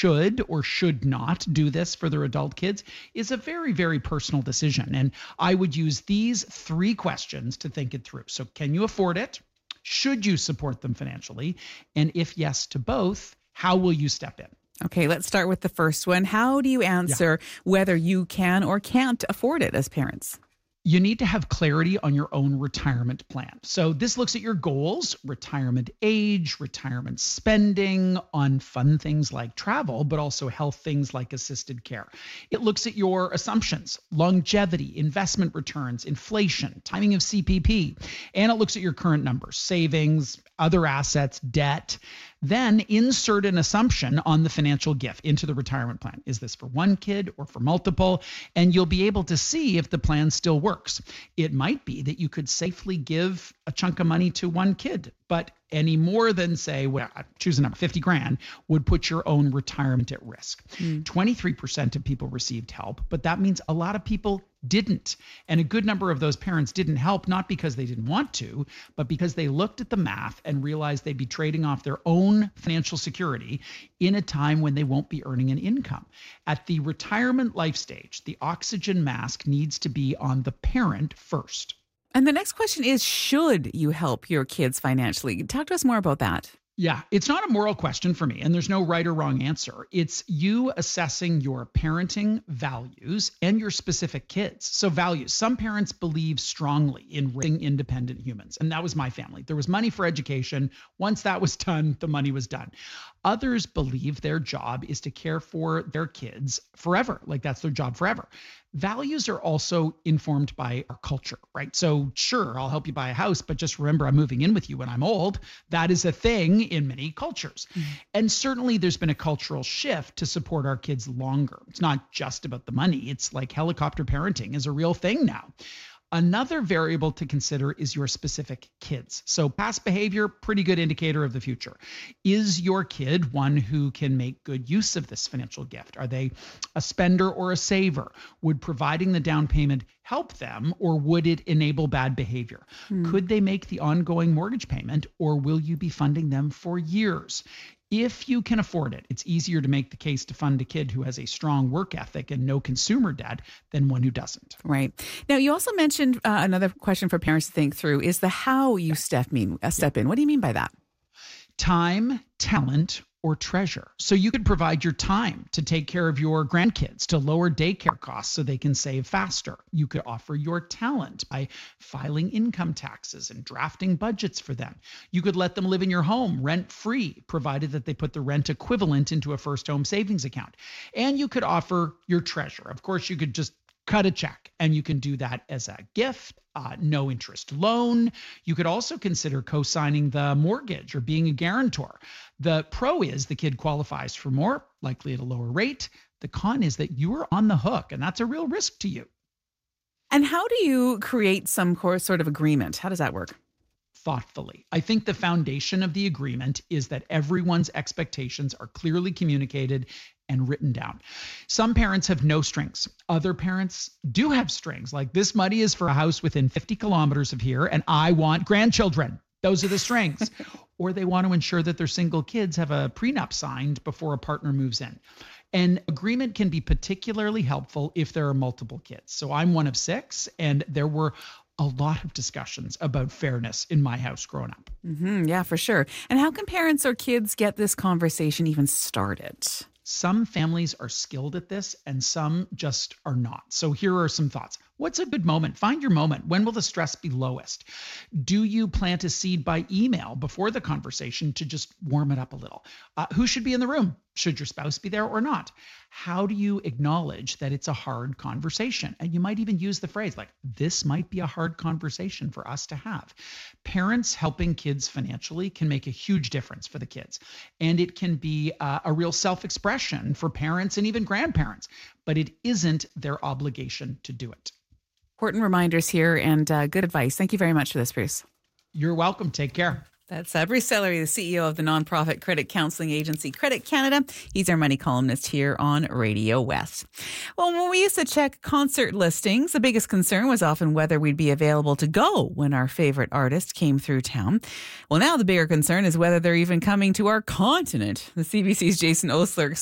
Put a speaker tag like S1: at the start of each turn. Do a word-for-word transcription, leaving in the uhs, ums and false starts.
S1: should or should not do this for their adult kids is a very, very personal decision. And I would use these three questions to think it through. So can you afford it? Should you support them financially? And if yes to both, how will you step in?
S2: Okay, let's start with the first one. How do you answer yeah. whether you can or can't afford it as parents?
S1: You need to have clarity on your own retirement plan. So this looks at your goals, retirement age, retirement spending, on fun things like travel, but also health things like assisted care. It looks at your assumptions, longevity, investment returns, inflation, timing of C P P, and it looks at your current numbers, savings, other assets, debt. Then insert an assumption on the financial gift into the retirement plan. Is this for one kid or for multiple? And you'll be able to see if the plan still works. It might be that you could safely give a chunk of money to one kid, but any more than, say, well, choose a number, fifty grand, would put your own retirement at risk. Mm. twenty-three percent of people received help, but that means a lot of people didn't. And a good number of those parents didn't help, not because they didn't want to, but because they looked at the math and realized they'd be trading off their own financial security in a time when they won't be earning an income. At the retirement life stage, the oxygen mask needs to be on the parent first.
S2: And the next question is, should you help your kids financially? Talk to us more about that.
S1: Yeah, it's not a moral question for me, and there's no right or wrong answer. It's you assessing your parenting values and your specific kids. So values, some parents believe strongly in raising independent humans, and that was my family. There was money for education. Once that was done, the money was done. Others believe their job is to care for their kids forever, like that's their job forever. Values are also informed by our culture, right? So sure, I'll help you buy a house, but just remember I'm moving in with you when I'm old. That is a thing in many cultures. Mm-hmm. And certainly there's been a cultural shift to support our kids longer. It's not just about the money. It's like helicopter parenting is a real thing now. Another variable to consider is your specific kids. So past behavior, pretty good indicator of the future. Is your kid one who can make good use of this financial gift? Are they a spender or a saver? Would providing the down payment help them, or would it enable bad behavior? Hmm. Could they make the ongoing mortgage payment, or will you be funding them for years? If you can afford it, it's easier to make the case to fund a kid who has a strong work ethic and no consumer debt than one who doesn't.
S2: Right. Now, you also mentioned uh, another question for parents to think through is the how you step, mean, uh, step in. What do you mean by that?
S1: Time, talent, or treasure. So you could provide your time to take care of your grandkids, to lower daycare costs so they can save faster. You could offer your talent by filing income taxes and drafting budgets for them. You could let them live in your home rent-free, provided that they put the rent equivalent into a first home savings account. And you could offer your treasure. Of course, you could just cut a check, and you can do that as a gift, uh, no interest loan. You could also consider co-signing the mortgage or being a guarantor. The pro is the kid qualifies for more, likely at a lower rate. The con is that you are on the hook, and that's a real risk to you.
S2: And how do you create some sort of agreement? How does that work?
S1: Thoughtfully. I think the foundation of the agreement is that everyone's expectations are clearly communicated and written down. Some parents have no strings. Other parents do have strings. Like, this money is for a house within fifty kilometers of here, and I want grandchildren. Those are the strings. Or they want to ensure that their single kids have a prenup signed before a partner moves in. An agreement can be particularly helpful if there are multiple kids. So I'm one of six, and there were a lot of discussions about fairness in my house growing up.
S2: Mm-hmm, yeah, for sure. And how can parents or kids get this conversation even started?
S1: Some families are skilled at this and some just are not. So here are some thoughts. What's a good moment? Find your moment. When will the stress be lowest? Do you plant a seed by email before the conversation to just warm it up a little? Uh, who should be in the room? Should your spouse be there or not? How do you acknowledge that it's a hard conversation? And you might even use the phrase like, this might be a hard conversation for us to have. Parents helping kids financially can make a huge difference for the kids. And it can be uh, a real self-expression for parents and even grandparents, but it isn't their obligation to do it.
S2: Important reminders here and uh, good advice. Thank you very much for this, Bruce.
S1: You're welcome. Take care.
S2: That's uh, Bruce Sellery, the C E O of the nonprofit credit counseling agency Credit Canada. He's our money columnist here on Radio West. Well, when we used to check concert listings, the biggest concern was often whether we'd be available to go when our favorite artist came through town. Well, now the bigger concern is whether they're even coming to our continent. The C B C's Jason Osler